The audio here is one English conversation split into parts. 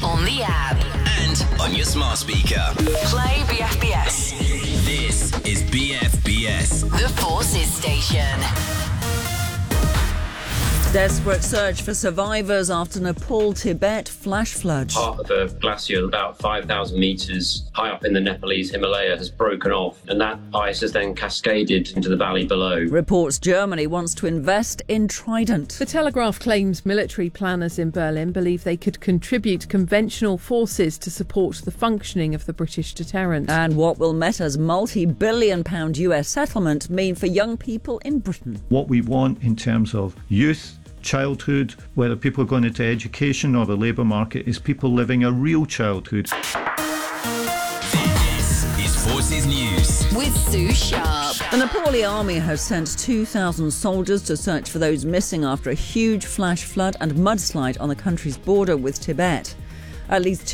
on the app, and on your smart speaker. play BFBS, This is BFBS. the Forces Station. Desperate search for survivors after Nepal, Tibet flash flood. Part of a glacier about 5,000 metres high up in the Nepalese Himalaya has broken off, and that ice has then cascaded into the valley below. Reports Germany wants to invest in Trident. The Telegraph claims military planners in Berlin believe they could contribute conventional forces to support the functioning of the British deterrent. And what will Meta's multi-billion-pound US settlement mean for young people in Britain? What we want in terms of youth, childhood, whether people are going into education or the labour market, is people living a real childhood. This is Forces News. With Sue Sharp. The Nepali army has sent 2,000 soldiers to search for those missing after a huge flash flood and mudslide on the country's border with Tibet. At least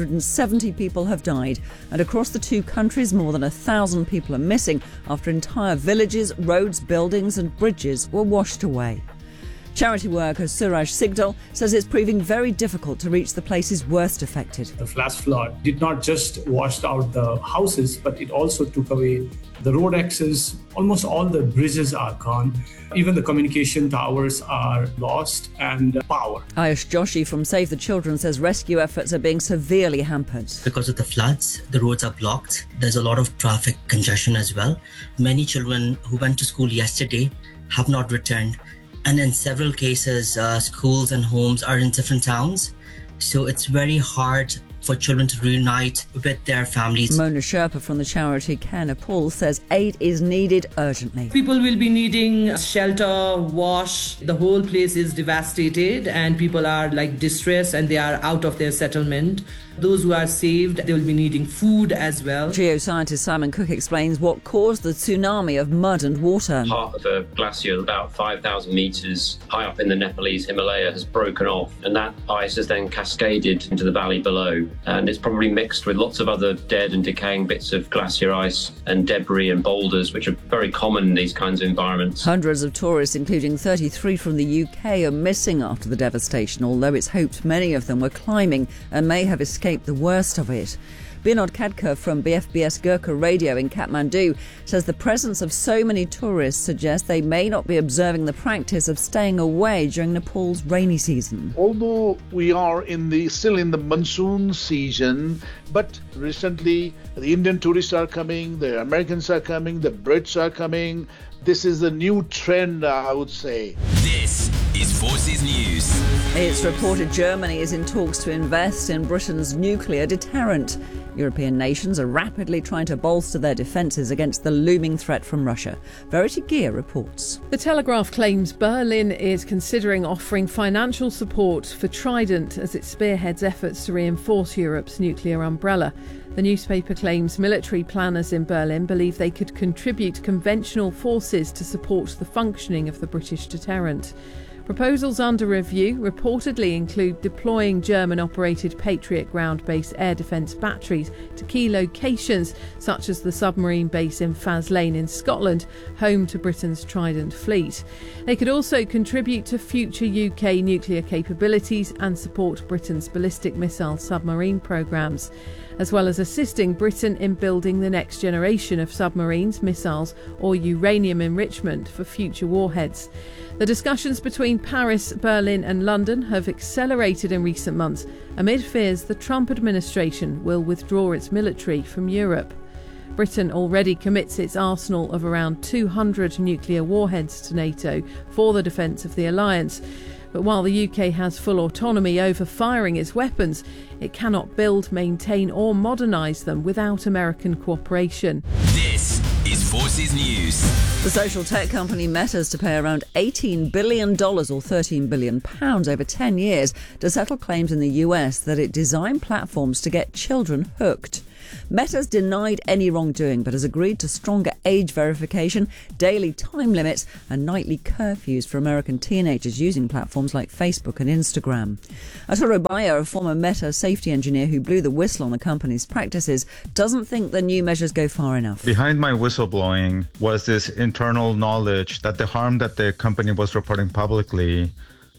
270 people have died, and across the two countries more than 1,000 people are missing after entire villages, roads, buildings and bridges were washed away. Charity worker Suraj Sigdal says it's proving very difficult to reach the places worst affected. The flash flood did not just wash out the houses, but it also took away the road access. Almost all the bridges are gone. Even the communication towers are lost, and power. Ayush Joshi from Save the Children says rescue efforts are being severely hampered. Because of the floods, the roads are blocked. There's a lot of traffic congestion as well. Many children who went to school yesterday have not returned. And in several cases, schools and homes are in different towns. So it's very hard for children to reunite with their families. Mona Sherpa from the charity Care Nepal says aid is needed urgently. People will be needing shelter, wash. The whole place is devastated and people are distressed and they are out of their settlement. Those who are saved, they will be needing food as well. Geoscientist Simon Cook explains what caused the tsunami of mud and water. Part of a glacier about 5,000 metres high up in the Nepalese Himalaya has broken off, and that ice has then cascaded into the valley below. And it's probably mixed with lots of other dead and decaying bits of glacier ice and debris and boulders, which are very common in these kinds of environments. Hundreds of tourists, including 33 from the UK, are missing after the devastation, although it's hoped many of them were climbing and may have escaped the worst of it. Binod Khadka from BFBS Gurkha Radio in Kathmandu says the presence of so many tourists suggests they may not be observing the practice of staying away during Nepal's rainy season. Although we are still in the monsoon season, but recently the Indian tourists are coming, the Americans are coming, the Brits are coming. This is a new trend, I would say. This is Forces News. It's reported Germany is in talks to invest in Britain's nuclear deterrent. European nations are rapidly trying to bolster their defences against the looming threat from Russia. Verity Gear reports. The Telegraph claims Berlin is considering offering financial support for Trident as it spearheads efforts to reinforce Europe's nuclear umbrella. The newspaper claims military planners in Berlin believe they could contribute conventional forces to support the functioning of the British deterrent. Proposals under review reportedly include deploying German-operated Patriot ground-based air defence batteries to key locations such as the submarine base in Faslane in Scotland, home to Britain's Trident fleet. They could also contribute to future UK nuclear capabilities and support Britain's ballistic missile submarine programmes, as well as assisting Britain in building the next generation of submarines, missiles or uranium enrichment for future warheads. The discussions between Paris, Berlin and London have accelerated in recent months amid fears the Trump administration will withdraw its military from Europe. Britain already commits its arsenal of around 200 nuclear warheads to NATO for the defence of the alliance. But while the UK has full autonomy over firing its weapons, it cannot build, maintain or modernise them without American cooperation. This is Forces News. The social tech company Meta is to pay around $18 billion or £13 billion over 10 years to settle claims in the US that it designed platforms to get children hooked. Meta's denied any wrongdoing but has agreed to stronger age verification, daily time limits and nightly curfews for American teenagers using platforms like Facebook and Instagram. Arturo Bayer, a former Meta safety engineer who blew the whistle on the company's practices, doesn't think the new measures go far enough. Behind my whistleblowing was this internal knowledge that the harm that the company was reporting publicly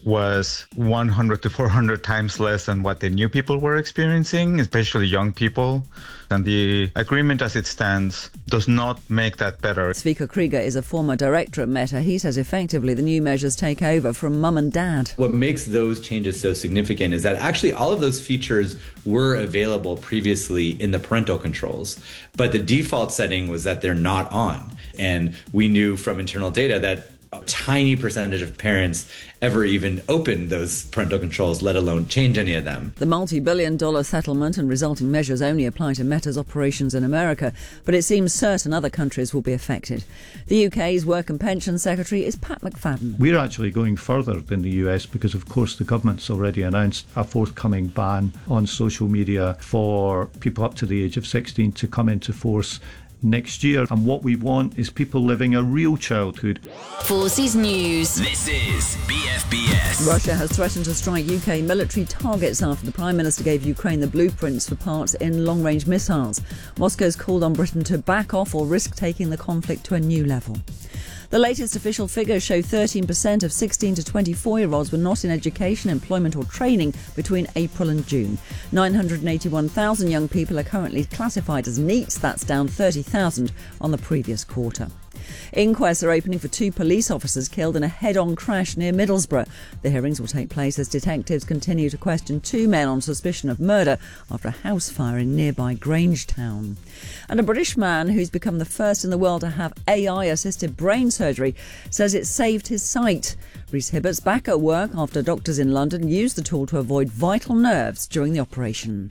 was 100 to 400 times less than what the new people were experiencing, especially young people. And the agreement as it stands does not make that better. Svika Krieger is a former director at Meta. He says effectively the new measures take over from mum and dad. What makes those changes so significant is that actually all of those features were available previously in the parental controls, but the default setting was that they're not on. And we knew from internal data that a tiny percentage of parents ever even open those parental controls, let alone change any of them. The multi-billion-dollar settlement and resulting measures only apply to Meta's operations in America, but it seems certain other countries will be affected. The UK's Work and Pension Secretary is Pat McFadden. We're actually going further than the US because, of course, the government's already announced a forthcoming ban on social media for people up to the age of 16 to come into force next year. And what we want is people living a real childhood. Forces News. This is BFBS. Russia has threatened to strike UK military targets after the Prime Minister gave Ukraine the blueprints for parts in long-range missiles. Moscow's called on Britain to back off or risk taking the conflict to a new level. The latest official figures show 13% of 16 to 24-year-olds were not in education, employment or training between April and June. 981,000 young people are currently classified as NEETs. That's down 30,000 on the previous quarter. Inquests are opening for 2 police officers killed in a head-on crash near Middlesbrough. The hearings will take place as detectives continue to question 2 men on suspicion of murder after a house fire in nearby Grangetown. And a British man who's become the first in the world to have AI-assisted brain surgery says it saved his sight. Rhys Hibbert's back at work after doctors in London used the tool to avoid vital nerves during the operation.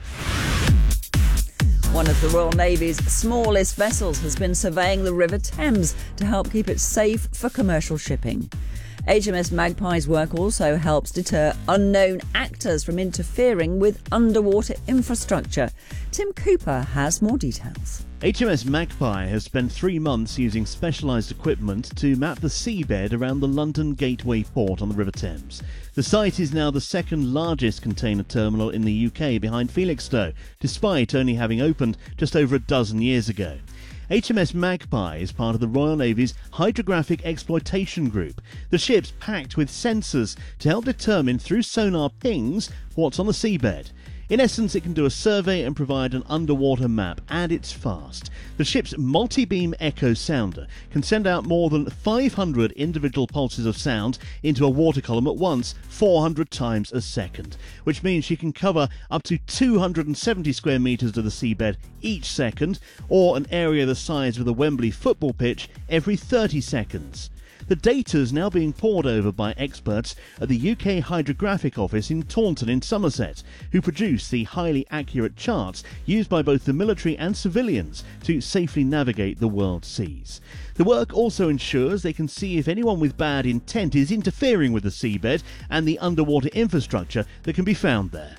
One of the Royal Navy's smallest vessels has been surveying the River Thames to help keep it safe for commercial shipping. HMS Magpie's work also helps deter unknown actors from interfering with underwater infrastructure. Tim Cooper has more details. HMS Magpie has spent 3 months using specialised equipment to map the seabed around the London Gateway port on the River Thames. The site is now the second largest container terminal in the UK behind Felixstowe, despite only having opened just over a dozen years ago. HMS Magpie is part of the Royal Navy's Hydrographic Exploitation Group. The ship's packed with sensors to help determine through sonar pings what's on the seabed. In essence, it can do a survey and provide an underwater map, and it's fast. The ship's multi-beam echo sounder can send out more than 500 individual pulses of sound into a water column at once, 400 times a second, which means she can cover up to 270 square metres of the seabed each second, or an area the size of the Wembley football pitch every 30 seconds. The data is now being pored over by experts at the UK Hydrographic Office in Taunton in Somerset, who produce the highly accurate charts used by both the military and civilians to safely navigate the world's seas. The work also ensures they can see if anyone with bad intent is interfering with the seabed and the underwater infrastructure that can be found there.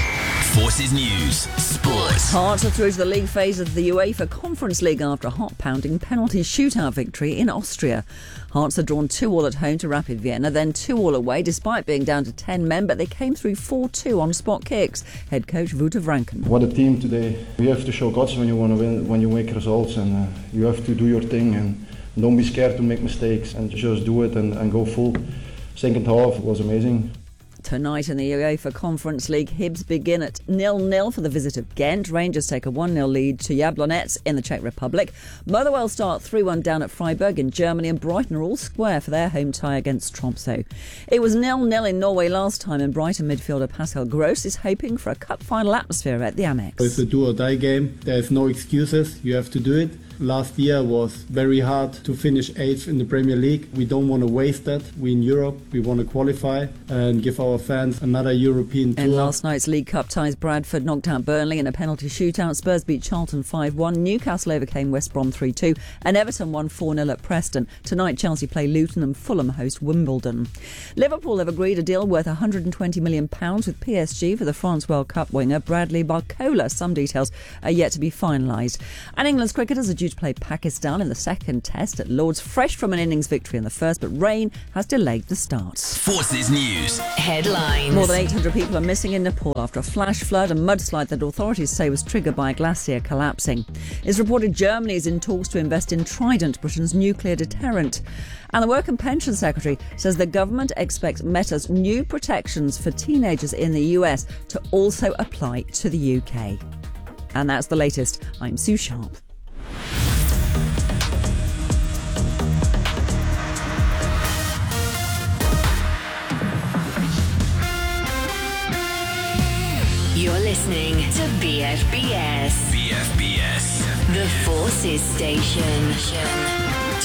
Forces News. Sports. Hearts are through to the league phase of the UEFA Conference League after a heart-pounding penalty shootout victory in Austria. Hearts had drawn 2-2 at home to Rapid Vienna, then 2-2 away despite being down to 10 men, but they came through 4-2 on spot kicks. Head coach Wouter Vranken. What a team today. You have to show guts when you want to win, when you make results, and you have to do your thing and don't be scared to make mistakes and just do it and go full. Second half was amazing. Tonight in the UEFA Conference League, Hibs begin at 0-0 for the visit of Ghent. Rangers take a 1-0 lead to Jablonec in the Czech Republic. Motherwell start 3-1 down at Freiburg in Germany, and Brighton are all square for their home tie against Tromsø. It was 0-0 in Norway last time, and Brighton midfielder Pascal Gross is hoping for a cup final atmosphere at the Amex. It's a do-or-die game. There's no excuses. You have to do it. Last year was very hard to finish 8th in the Premier League. We don't want to waste that. We in Europe, we want to qualify and give our fans another European tour. In last night's League Cup ties, Bradford knocked out Burnley in a penalty shootout. Spurs beat Charlton 5-1. Newcastle overcame West Brom 3-2. And Everton won 4-0 at Preston. Tonight, Chelsea play Luton and Fulham host Wimbledon. Liverpool have agreed a deal worth £120 million with PSG for the France World Cup winger Bradley Barcola. Some details are yet to be finalised. And England's cricketers are due to play Pakistan in the second test at Lord's, fresh from an innings victory in the first, but rain has delayed the start. Forces News. Headlines. More than 800 people are missing in Nepal after a flash flood and mudslide that authorities say was triggered by a glacier collapsing. It's reported Germany is in talks to invest in Trident, Britain's nuclear deterrent. And the Work and Pension Secretary says the government expects Meta's new protections for teenagers in the US to also apply to the UK. And that's the latest. I'm Sue Sharp. You're listening to BFBS. BFBS. The Forces Station.